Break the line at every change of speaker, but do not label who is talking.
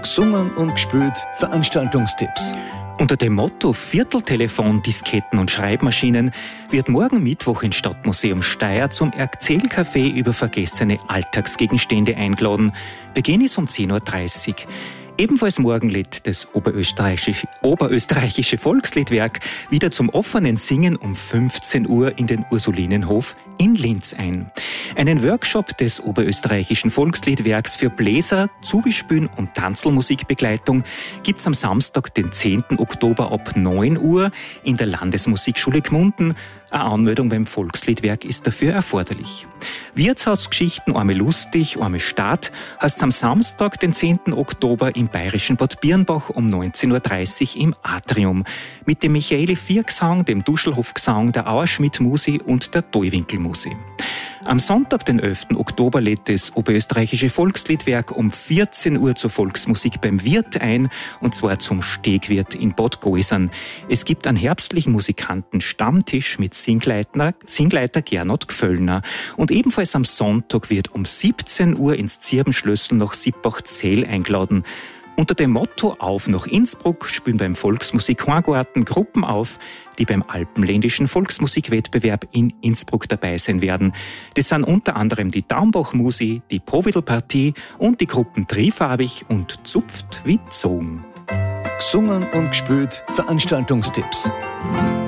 Gesungen und gespielt Veranstaltungstipps.
Unter dem Motto Vierteltelefon, Disketten und Schreibmaschinen wird morgen Mittwoch ins Stadtmuseum Steyr zum Erzählcafé über vergessene Alltagsgegenstände eingeladen. Beginn ist um 10.30 Uhr. Ebenfalls morgen lädt das oberösterreichische Volksliedwerk wieder zum offenen Singen um 15 Uhr in den Ursulinenhof in Linz ein. Einen Workshop des oberösterreichischen Volksliedwerks für Bläser, Zubispülen und Tanzelmusikbegleitung gibt's am Samstag, den 10. Oktober ab 9 Uhr in der Landesmusikschule Gmunden. Eine Anmeldung beim Volksliedwerk ist dafür erforderlich. Wirtshausgeschichten, einmal lustig, einmal Start, heißt am Samstag, den 10. Oktober im bayerischen Bad Birnbach um 19.30 Uhr im Atrium mit dem Michaeli Viergesang, dem Duschelhof-Gesang, der Auerschmidt-Musi und der Tollwinkel-Musi. Am Sonntag, den 11. Oktober, lädt das oberösterreichische Volksliedwerk um 14 Uhr zur Volksmusik beim Wirt ein, und zwar zum Stegwirt in Bad Goisern. Es gibt einen herbstlichen Musikanten-Stammtisch mit Singleiter Gernot Gföllner. Und ebenfalls am Sonntag wird um 17 Uhr ins Zirbenschlössl nach Sippach-Zell eingeladen. Unter dem Motto Auf nach Innsbruck spielen beim Volksmusik-Horngarten Gruppen auf, die beim Alpenländischen Volksmusikwettbewerb in Innsbruck dabei sein werden. Das sind unter anderem die Daumbach-Musi, die Povidl-Partie und die Gruppen Trifarbig und Zupft wie Zogen.
Gesungen und gespielt Veranstaltungstipps.